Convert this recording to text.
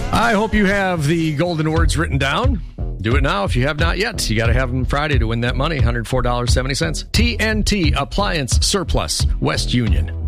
I hope you have the golden words written down. Do it now if you have not yet. You got to have them Friday to win that money, $104.70. TNT Appliance Surplus, West Union.